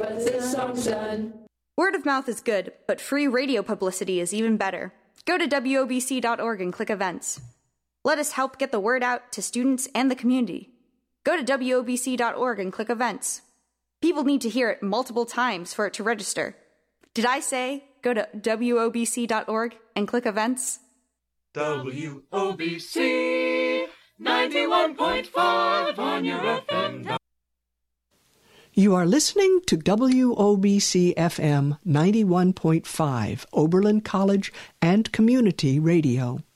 was this song's done. Word of mouth is good, but free radio publicity is even better. Go to WOBC.org and click events. Let us help get the word out to students and the community. Go to WOBC.org and click events. People need to hear it multiple times for it to register. Did I say go to WOBC.org and click events? WOBC 91.5 on your FM. You are listening to WOBC FM 91.5, Oberlin College and Community Radio.